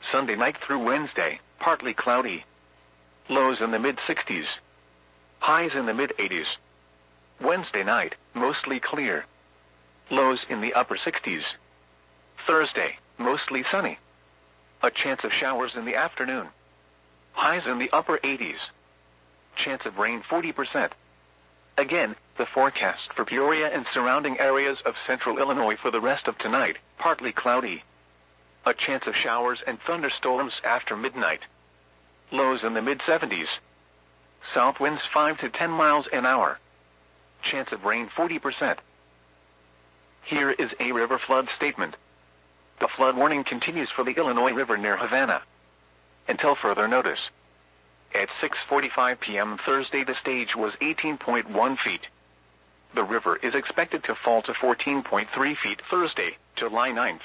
Sunday night through Wednesday, partly cloudy. Lows in the mid-60s. Highs in the mid-80s. Wednesday night, mostly clear. Lows in the upper 60s. Thursday, mostly sunny. A chance of showers in the afternoon. Highs in the upper 80s. Chance of rain 40%. Again, the forecast for Peoria and surrounding areas of central Illinois for the rest of tonight, partly cloudy. A chance of showers and thunderstorms after midnight. Lows in the mid-70s. South winds 5 to 10 miles an hour. Chance of rain 40%. Here is a river flood statement. The flood warning continues for the Illinois River near Havana until further notice. At 6:45 p.m. Thursday, the stage was 18.1 feet. The river is expected to fall to 14.3 feet Thursday, July 9th.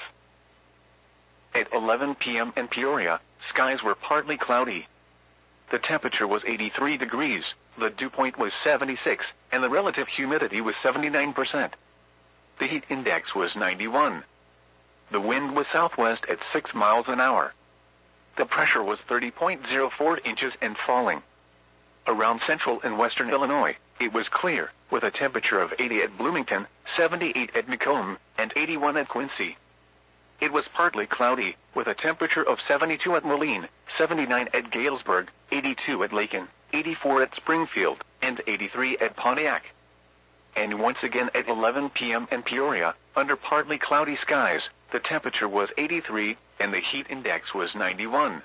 At 11 p.m. in Peoria, skies were partly cloudy. The temperature was 83 degrees, the dew point was 76, and the relative humidity was 79%. The heat index was 91. The wind was southwest at 6 miles an hour. The pressure was 30.04 inches and falling. Around central and western Illinois, it was clear, with a temperature of 80 at Bloomington, 78 at Macomb, and 81 at Quincy. It was partly cloudy, with a temperature of 72 at Moline, 79 at Galesburg, 82 at Lakin, 84 at Springfield, and 83 at Pontiac. And once again at 11 p.m. in Peoria, under partly cloudy skies, the temperature was 83, and the heat index was 91.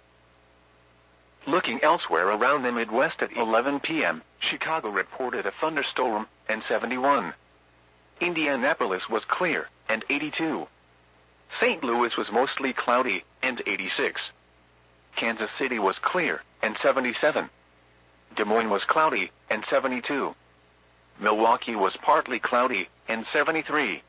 Looking elsewhere around the Midwest at 11 p.m., Chicago reported a thunderstorm, and 71. Indianapolis was clear, and 82. St. Louis was mostly cloudy, and 86. Kansas City was clear, and 77. Des Moines was cloudy, and 72. Milwaukee was partly cloudy, and 73.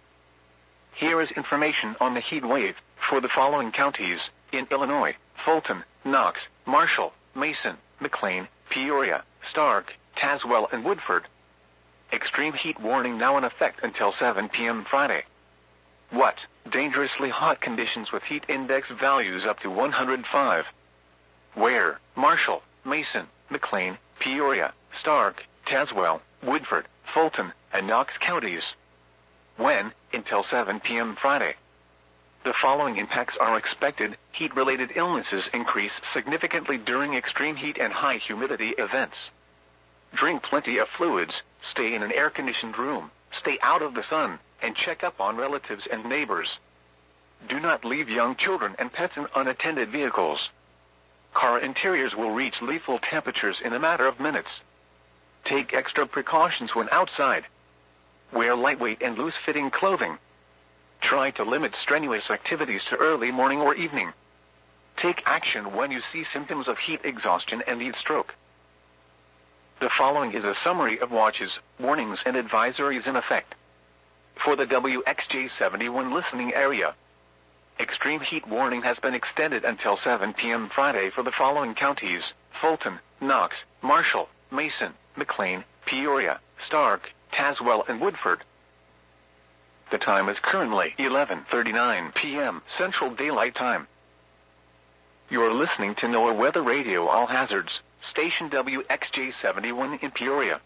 Here is information on the heat wave for the following counties in Illinois: Fulton, Knox, Marshall, Mason, McLean, Peoria, Stark, Tazewell, and Woodford. Extreme heat warning now in effect until 7 p.m. Friday. What? Dangerously hot conditions with heat index values up to 105. Where? Marshall, Mason, McLean, Peoria, Stark, Tazewell, Woodford, Fulton, and Knox counties. When? Until 7 p.m. Friday. The following impacts are expected. Heat-related illnesses increase significantly during extreme heat and high humidity events. Drink plenty of fluids, stay in an air-conditioned room, stay out of the sun, and check up on relatives and neighbors. Do not leave young children and pets in unattended vehicles. Car interiors will reach lethal temperatures in a matter of minutes. Take extra precautions when outside. Wear lightweight and loose-fitting clothing. Try to limit strenuous activities to early morning or evening. Take action when you see symptoms of heat exhaustion and heat stroke. The following is a summary of watches, warnings, and advisories in effect. For the WXJ71 listening area, extreme heat warning has been extended until 7 p.m. Friday for the following counties: Fulton, Knox, Marshall, Mason, McLean, Peoria, Stark, Tazewell, and Woodford. The time is currently 11:39 p.m. Central Daylight Time. You're listening to NOAA Weather Radio All Hazards, station WXJ71 in Peoria.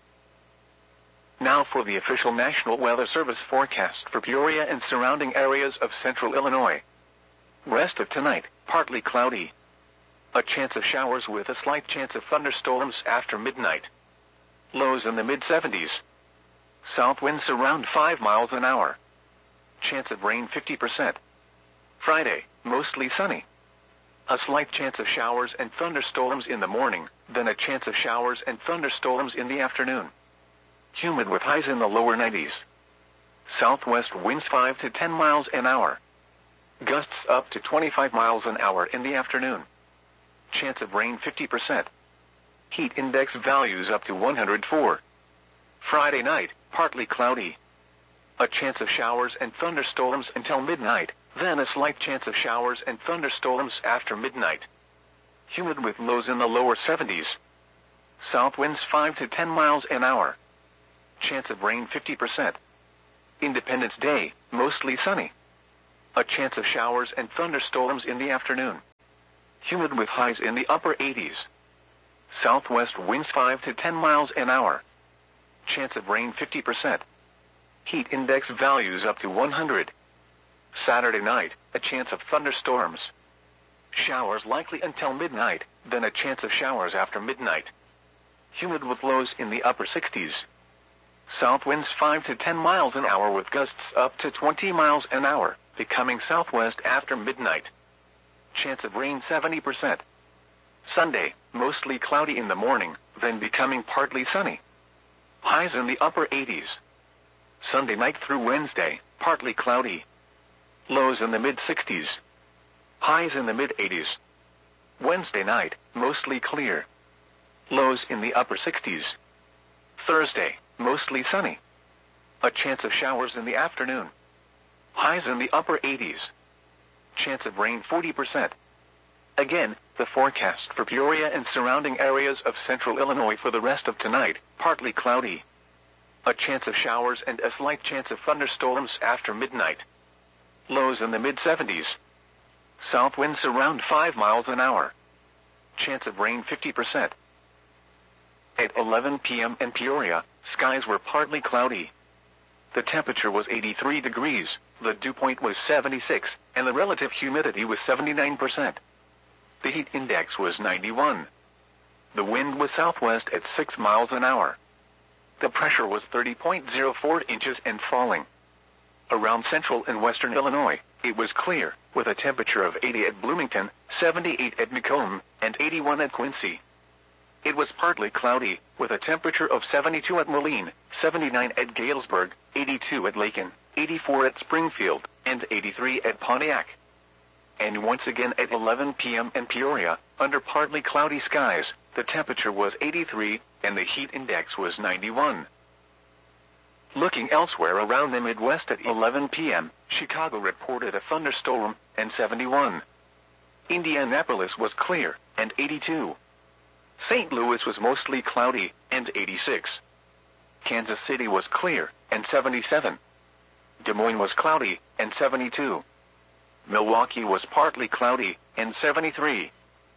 Now for the official National Weather Service forecast for Peoria and surrounding areas of central Illinois. Rest of tonight, partly cloudy. A chance of showers with a slight chance of thunderstorms after midnight. Lows in the mid-70s. South winds around 5 miles an hour. Chance of rain 50%. Friday, mostly sunny. A slight chance of showers and thunderstorms in the morning, then a chance of showers and thunderstorms in the afternoon. Humid with highs in the lower 90s. Southwest winds 5 to 10 miles an hour. Gusts up to 25 miles an hour in the afternoon. Chance of rain 50%. Heat index values up to 104. Friday night, partly cloudy. A chance of showers and thunderstorms until midnight, then a slight chance of showers and thunderstorms after midnight. Humid with lows in the lower 70s. South winds 5 to 10 miles an hour. Chance of rain 50%. Independence Day, mostly sunny. A chance of showers and thunderstorms in the afternoon. Humid with highs in the upper 80s. Southwest winds 5 to 10 miles an hour. Chance of rain 50%. Heat index values up to 100. Saturday night, a chance of thunderstorms. Showers likely until midnight, then a chance of showers after midnight. Humid with lows in the upper 60s. South winds 5 to 10 miles an hour with gusts up to 20 miles an hour, becoming southwest after midnight. Chance of rain 70%. Sunday, mostly cloudy in the morning, then becoming partly sunny. Highs in the upper 80s. Sunday night through Wednesday, partly cloudy. Lows in the mid-60s. Highs in the mid-80s. Wednesday night, mostly clear. Lows in the upper 60s. Thursday, mostly sunny. A chance of showers in the afternoon. Highs in the upper 80s. Chance of rain 40%. Again, the forecast for Peoria and surrounding areas of central Illinois for the rest of tonight, partly cloudy. A chance of showers and a slight chance of thunderstorms after midnight. Lows in the mid-70s. South winds around 5 miles an hour. Chance of rain 50%. At 11 p.m. in Peoria, skies were partly cloudy. The temperature was 83 degrees, the dew point was 76, and the relative humidity was 79%. The heat index was 91. The wind was southwest at 6 miles an hour. The pressure was 30.04 inches and falling. Around central and western Illinois, it was clear, with a temperature of 80 at Bloomington, 78 at Macomb, and 81 at Quincy. It was partly cloudy, with a temperature of 72 at Moline, 79 at Galesburg, 82 at Lakin, 84 at Springfield, and 83 at Pontiac. And once again at 11 p.m. in Peoria, under partly cloudy skies, the temperature was 83, and the heat index was 91. Looking elsewhere around the Midwest at 11 p.m., Chicago reported a thunderstorm, and 71. Indianapolis was clear, and 82. St. Louis was mostly cloudy, and 86. Kansas City was clear, and 77. Des Moines was cloudy, and 72. Milwaukee was partly cloudy, and 73.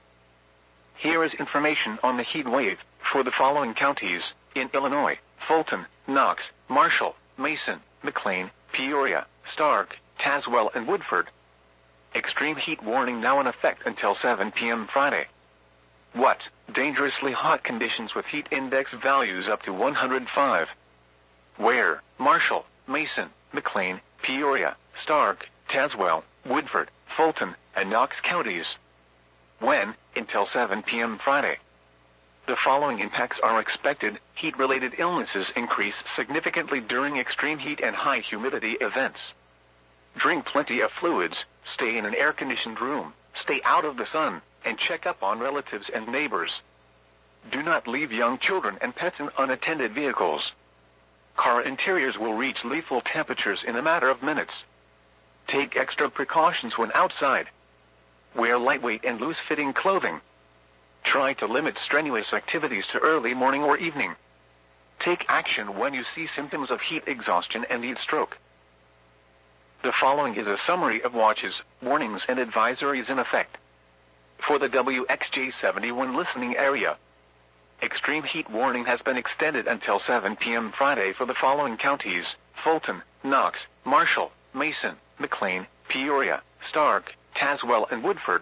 Here is information on the heat wave for the following counties in Illinois: Fulton, Knox, Marshall, Mason, McLean, Peoria, Stark, Tazewell, and Woodford. Extreme heat warning now in effect until 7 p.m. Friday. What? Dangerously hot conditions with heat index values up to 105. Where? Marshall, Mason, McLean, Peoria, Stark, Tazewell, Woodford, Fulton, and Knox counties. When? Until 7 p.m. Friday. The following impacts are expected. Heat-related illnesses increase significantly during extreme heat and high humidity events. Drink plenty of fluids, stay in an air-conditioned room, stay out of the sun, and check up on relatives and neighbors. Do not leave young children and pets in unattended vehicles. Car interiors will reach lethal temperatures in a matter of minutes. Take extra precautions when outside. Wear lightweight and loose-fitting clothing. Try to limit strenuous activities to early morning or evening. Take action when you see symptoms of heat exhaustion and heat stroke. The following is a summary of watches, warnings, and advisories in effect. For the WXJ71 listening area, extreme heat warning has been extended until 7 p.m. Friday for the following counties: Fulton, Knox, Marshall, Mason, McLean, Peoria, Stark, Tazewell, and Woodford.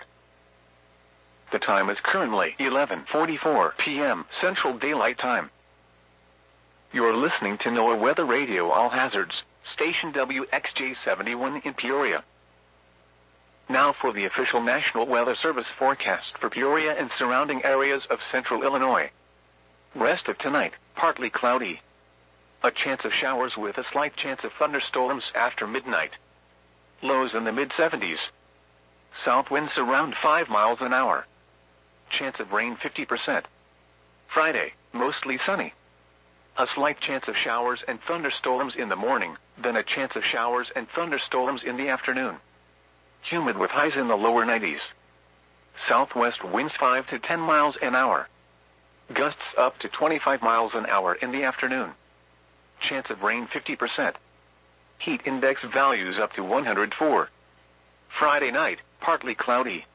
The time is currently 11:44 p.m. Central Daylight Time. You're listening to NOAA Weather Radio All Hazards, station WXJ71 in Peoria. Now for the official National Weather Service forecast for Peoria and surrounding areas of central Illinois. Rest of tonight, partly cloudy. A chance of showers with a slight chance of thunderstorms after midnight. Lows in the mid-70s. South winds around 5 miles an hour. Chance of rain 50%. Friday, mostly sunny. A slight chance of showers and thunderstorms in the morning, then a chance of showers and thunderstorms in the afternoon. Humid with highs in the lower 90s. Southwest winds 5 to 10 miles an hour. Gusts up to 25 miles an hour in the afternoon. Chance of rain 50%. Heat index values up to 104. Friday night, partly cloudy.